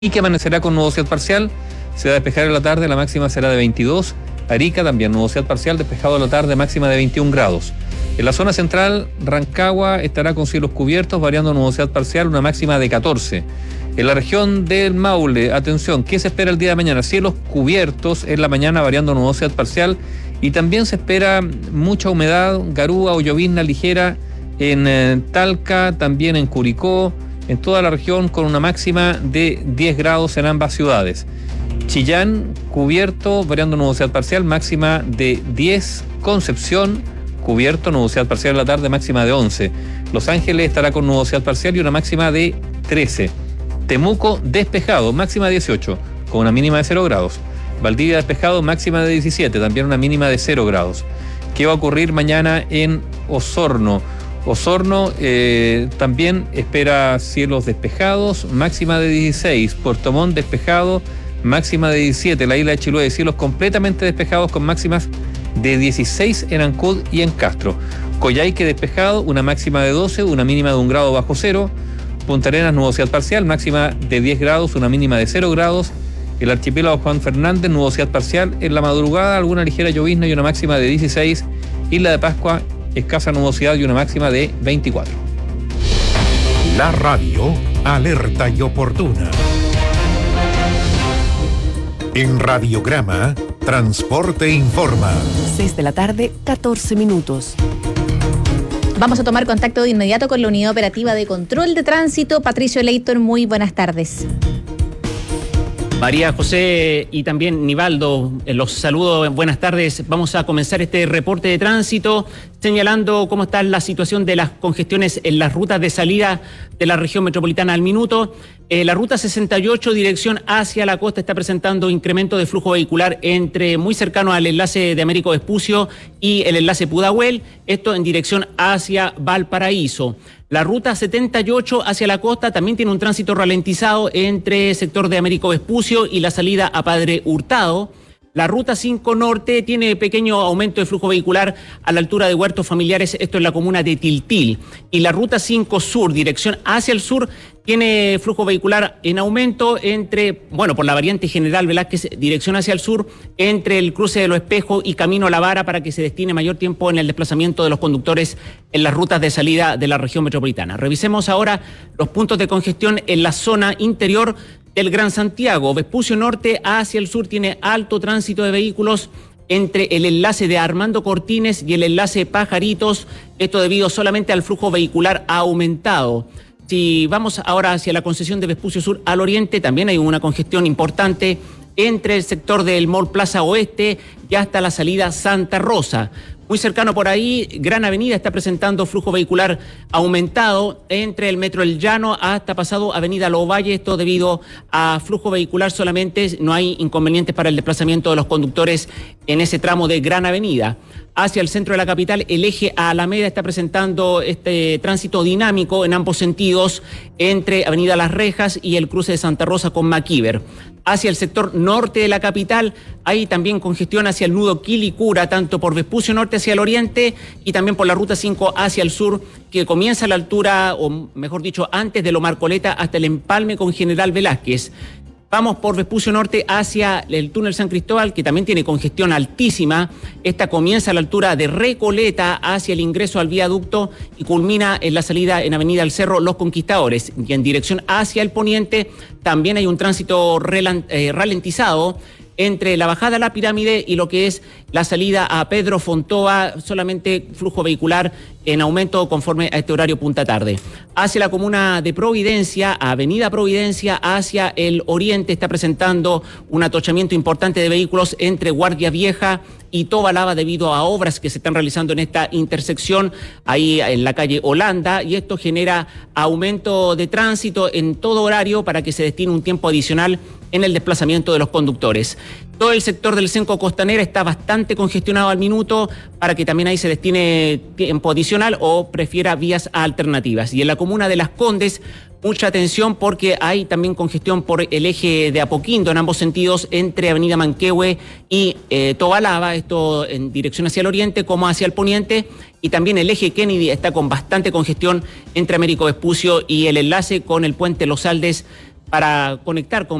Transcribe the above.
Iquique amanecerá con nubosidad parcial, se va a despejar en la tarde, la máxima será de 22. Arica también nubosidad parcial, despejado en la tarde, máxima de 21 grados. En la zona central, Rancagua estará con cielos cubiertos, variando nubosidad parcial, una máxima de 14. En la región del Maule, atención, ¿qué se espera el día de mañana? Cielos cubiertos en la mañana, variando nubosidad parcial, y también se espera mucha humedad, garúa o llovizna ligera en Talca, también en Curicó, en toda la región, con una máxima de 10 grados en ambas ciudades. Chillán, cubierto, variando nubosidad parcial, máxima de 10. Concepción, cubierto, nubosidad parcial en la tarde, máxima de 11. Los Ángeles estará con nubosidad parcial y una máxima de 13. Temuco, despejado, máxima de 18, con una mínima de 0 grados. Valdivia, despejado, máxima de 17, también una mínima de 0 grados. ¿Qué va a ocurrir mañana en Osorno? Osorno también espera cielos despejados, máxima de 16. Puerto Montt, despejado, máxima de 17. La isla de Chiloé, cielos completamente despejados con máximas de 16 en Ancud y en Castro. Coyhaique, despejado, una máxima de 12, una mínima de 1 grado bajo cero. Punta Arenas, nubosidad parcial, máxima de 10 grados, una mínima de 0 grados. El archipiélago Juan Fernández, nubosidad parcial. En la madrugada, alguna ligera llovizna y una máxima de 16. Isla de Pascua, escasa nubosidad y una máxima de 24. La radio alerta y oportuna. En Radiograma, Transporte Informa. 6 de la tarde, 14 minutos. Vamos a tomar contacto de inmediato con la Unidad Operativa de Control de Tránsito. Patricio Leighton, muy buenas tardes. María José y también Nivaldo, los saludo, buenas tardes. Vamos a comenzar este reporte de tránsito señalando cómo está la situación de las congestiones en las rutas de salida de la región metropolitana al minuto. La ruta 68, dirección hacia la costa, está presentando incremento de flujo vehicular muy cercano al enlace de Américo Vespucio y el enlace Pudahuel, esto en dirección hacia Valparaíso. La ruta 78 hacia la costa también tiene un tránsito ralentizado entre sector de Américo Vespucio y la salida a Padre Hurtado. La ruta 5 norte tiene pequeño aumento de flujo vehicular a la altura de Huertos Familiares, esto en la comuna de Tiltil. Y la ruta 5 sur, dirección hacia el sur, tiene flujo vehicular en aumento por la variante General Velázquez, dirección hacia el sur, entre el cruce de Los Espejos y Camino La Vara, para que se destine mayor tiempo en el desplazamiento de los conductores en las rutas de salida de la región metropolitana. Revisemos ahora los puntos de congestión en la zona interior del Gran Santiago. Vespucio Norte hacia el sur tiene alto tránsito de vehículos entre el enlace de Armando Cortines y el enlace Pajaritos, esto debido solamente al flujo vehicular aumentado. Si vamos ahora hacia la concesión de Vespucio Sur al oriente, también hay una congestión importante entre el sector del Mall Plaza Oeste y hasta la salida Santa Rosa. Muy cercano por ahí, Gran Avenida está presentando flujo vehicular aumentado entre el Metro El Llano hasta pasado Avenida Lovalle, esto debido a flujo vehicular solamente, no hay inconvenientes para el desplazamiento de los conductores en ese tramo de Gran Avenida. Hacia el centro de la capital, el eje a Alameda está presentando este tránsito dinámico en ambos sentidos entre Avenida Las Rejas y el cruce de Santa Rosa con Maquíver. Hacia el sector norte de la capital hay también congestión hacia el nudo Quilicura, tanto por Vespucio Norte hacia el oriente y también por la ruta 5 hacia el sur, que comienza a la altura, o mejor dicho, antes de Lomar Coleta hasta el empalme con General Velázquez. Vamos por Vespucio Norte hacia el túnel San Cristóbal, que también tiene congestión altísima. Esta comienza a la altura de Recoleta hacia el ingreso al viaducto y culmina en la salida en Avenida El Cerro Los Conquistadores. Y en dirección hacia el poniente también hay un tránsito ralentizado entre la bajada a la Pirámide y lo que es la salida a Pedro Fontova, solamente flujo vehicular en aumento conforme a este horario punta tarde. Hacia la comuna de Providencia, Avenida Providencia, hacia el oriente, está presentando un atochamiento importante de vehículos entre Guardia Vieja y Tobalaba debido a obras que se están realizando en esta intersección, ahí en la calle Holanda, y esto genera aumento de tránsito en todo horario para que se destine un tiempo adicional en el desplazamiento de los conductores. Todo el sector del Cenco Costanera está bastante congestionado al minuto para que también ahí se destine tiempo adicional o prefiera vías alternativas. Y en la comuna de Las Condes, mucha atención porque hay también congestión por el eje de Apoquindo en ambos sentidos entre Avenida Manquehue y Tobalaba, esto en dirección hacia el oriente como hacia el poniente, y también el eje Kennedy está con bastante congestión entre Américo Vespucio y el enlace con el puente Los Aldes para conectar con